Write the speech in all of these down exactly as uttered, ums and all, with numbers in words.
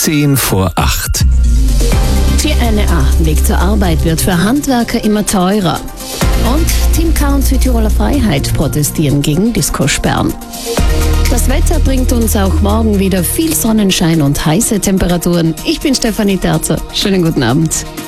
Zehn vor acht. G N A, Weg zur Arbeit wird für Handwerker immer teurer. Und Team K und Südtiroler Freiheit protestieren gegen Disco-Sperren. Das Wetter bringt uns auch morgen wieder viel Sonnenschein und heiße Temperaturen. Ich bin Stefanie Terzer. Schönen guten Abend.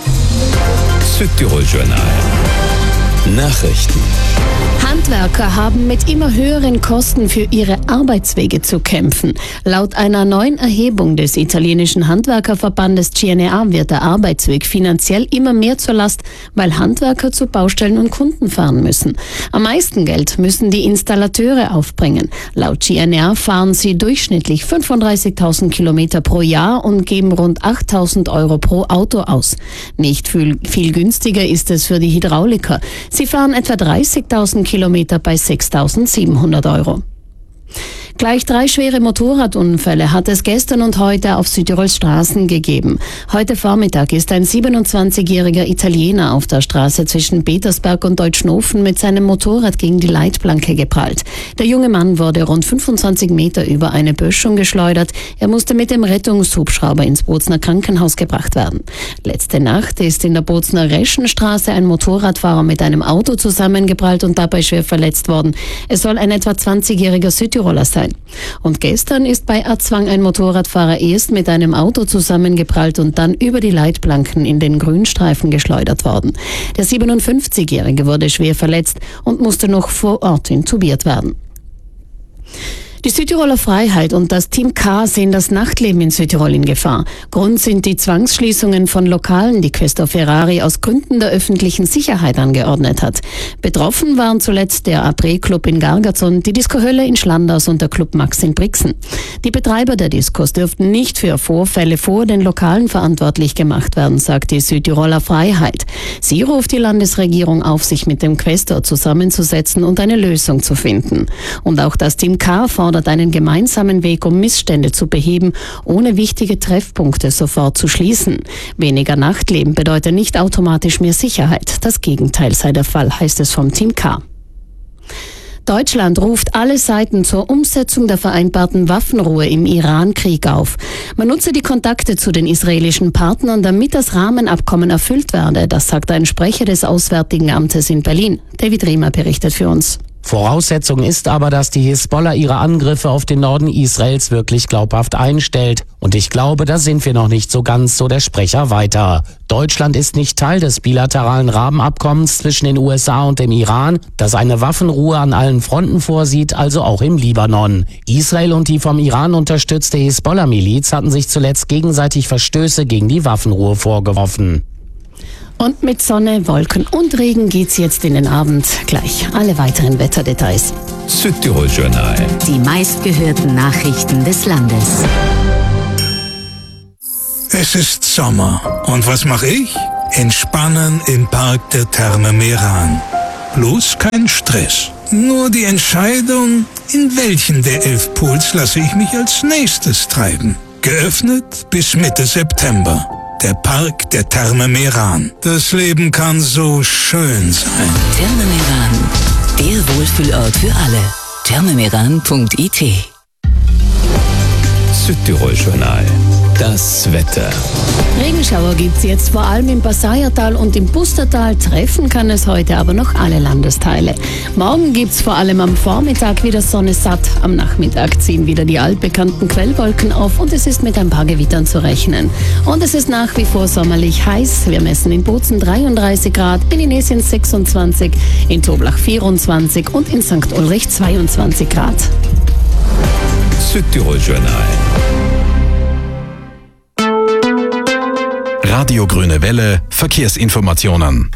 Südtirol Journal. Nachrichten. Handwerker haben mit immer höheren Kosten für ihre Arbeitswege zu kämpfen. Laut einer neuen Erhebung des italienischen Handwerkerverbandes G N A wird der Arbeitsweg finanziell immer mehr zur Last, weil Handwerker zu Baustellen und Kunden fahren müssen. Am meisten Geld müssen die Installateure aufbringen. Laut G N A fahren sie durchschnittlich fünfunddreißigtausend Kilometer pro Jahr und geben rund achttausend Euro pro Auto aus. Nicht viel, viel günstiger ist es für die Hydrauliker. Sie fahren etwa dreißigtausend Kilometer bei sechstausendsiebenhundert Euro. Gleich drei schwere Motorradunfälle hat es gestern und heute auf Südtirols Straßen gegeben. Heute Vormittag ist ein siebenundzwanzigjähriger Italiener auf der Straße zwischen Petersberg und Deutschnofen mit seinem Motorrad gegen die Leitplanke geprallt. Der junge Mann wurde rund fünfundzwanzig Meter über eine Böschung geschleudert. Er musste mit dem Rettungshubschrauber ins Bozner Krankenhaus gebracht werden. Letzte Nacht ist in der Bozner Reschenstraße ein Motorradfahrer mit einem Auto zusammengeprallt und dabei schwer verletzt worden. Es soll ein etwa zwanzigjähriger Südtiroler sein. Und gestern ist bei Erzwang ein Motorradfahrer erst mit einem Auto zusammengeprallt und dann über die Leitplanken in den Grünstreifen geschleudert worden. Der siebenundfünfzigjährige wurde schwer verletzt und musste noch vor Ort intubiert werden. Die Südtiroler Freiheit und das Team K sehen das Nachtleben in Südtirol in Gefahr. Grund sind die Zwangsschließungen von Lokalen, die Questor Ferrari aus Gründen der öffentlichen Sicherheit angeordnet hat. Betroffen waren zuletzt der Après-Club in Gargazon, die Disco Hölle in Schlanders und der Club Max in Brixen. Die Betreiber der Diskos dürften nicht für Vorfälle vor den Lokalen verantwortlich gemacht werden, sagt die Südtiroler Freiheit. Sie ruft die Landesregierung auf, sich mit dem Questor zusammenzusetzen und eine Lösung zu finden. Und auch das Team K fordert einen gemeinsamen Weg, um Missstände zu beheben, ohne wichtige Treffpunkte sofort zu schließen. Weniger Nachtleben bedeutet nicht automatisch mehr Sicherheit. Das Gegenteil sei der Fall, heißt es vom Team K. Deutschland ruft alle Seiten zur Umsetzung der vereinbarten Waffenruhe im Iran-Krieg auf. Man nutze die Kontakte zu den israelischen Partnern, damit das Rahmenabkommen erfüllt werde. Das sagt ein Sprecher des Auswärtigen Amtes in Berlin. David Riemer berichtet für uns. Voraussetzung ist aber, dass die Hisbollah ihre Angriffe auf den Norden Israels wirklich glaubhaft einstellt. Und ich glaube, da sind wir noch nicht so ganz, so der Sprecher weiter. Deutschland ist nicht Teil des bilateralen Rahmenabkommens zwischen den U S A und dem Iran, das eine Waffenruhe an allen Fronten vorsieht, also auch im Libanon. Israel und die vom Iran unterstützte Hisbollah-Miliz hatten sich zuletzt gegenseitig Verstöße gegen die Waffenruhe vorgeworfen. Und mit Sonne, Wolken und Regen geht's jetzt in den Abend. Gleich alle weiteren Wetterdetails. Südtirol Journal. Die meistgehörten Nachrichten des Landes. Es ist Sommer. Und was mache ich? Entspannen im Park der Therme Meran. Bloß kein Stress. Nur die Entscheidung, in welchen der elf Pools lasse ich mich als nächstes treiben. Geöffnet bis Mitte September. Der Park der Therme Meran. Das Leben kann so schön sein. Therme Meran, der Wohlfühlort für alle. thermemeran punkt I T. Südtirol Journal. Das Wetter. Regenschauer gibt's jetzt vor allem im Passaiertal und im Pustertal. Treffen kann es heute aber noch alle Landesteile. Morgen gibt's vor allem am Vormittag wieder Sonne satt. Am Nachmittag ziehen wieder die altbekannten Quellwolken auf und es ist mit ein paar Gewittern zu rechnen. Und es ist nach wie vor sommerlich heiß. Wir messen in Bozen dreiunddreißig Grad, in Inesien sechsundzwanzig, in Toblach vierundzwanzig und in Sankt Ulrich zweiundzwanzig Grad. Südtirol Journal. Radio Grüne Welle, Verkehrsinformationen.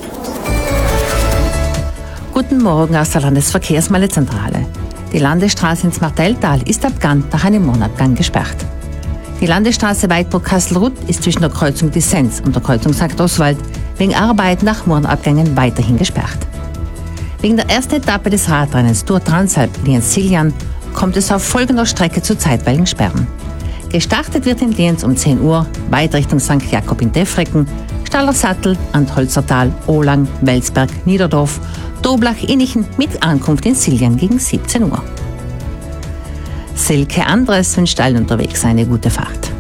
Guten Morgen aus der Landesverkehrsmeldezentrale. Die Landesstraße ins Martelltal ist ab Gant nach einem Mondabgang gesperrt. Die Landesstraße Weidburg-Kastelruth ist zwischen der Kreuzung Dissenz und der Kreuzung Sankt Oswald wegen Arbeit nach Mondabgängen weiterhin gesperrt. Wegen der ersten Etappe des Radrennens Tour Transalp Lienz-Siljan kommt es auf folgender Strecke zu zeitweiligen Sperren. Gestartet wird in Lienz um zehn Uhr, weiter Richtung Sankt Jakob in Defrecken, Stallersattel, Antholzertal, Ohlang, Welsberg, Niederdorf, Doblach, Innichen mit Ankunft in Siljan gegen siebzehn Uhr. Silke Andres wünscht allen unterwegs eine gute Fahrt.